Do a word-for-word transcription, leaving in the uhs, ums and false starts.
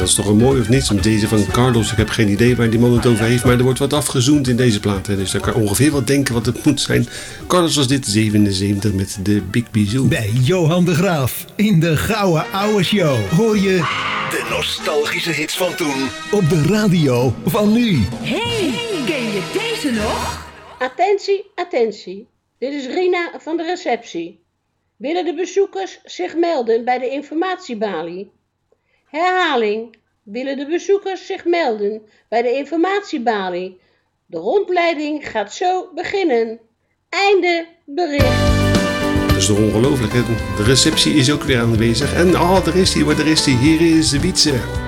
dat is toch een mooi of niet? Met deze van Carlos, ik heb geen idee waar die man het over heeft, maar er wordt wat afgezoomd in deze plaat. Dus daar kan je ongeveer wel denken wat het moet zijn. Carlos was dit zevenenzeventig met de Big Bizou. Bij Johan de Graaf in de Gouden Ouwe Show hoor je de nostalgische hits van toen op de radio van nu. Hey, ken je deze nog? Attentie, attentie. Dit is Rina van de receptie. Willen de bezoekers zich melden bij de informatiebalie? Herhaling. Willen de bezoekers zich melden bij de informatiebalie? De rondleiding gaat zo beginnen. Einde bericht. Dat is toch ongelooflijk, hè? De receptie is ook weer aanwezig. En oh, daar is hij, maar daar is hij. Hier is Wietse.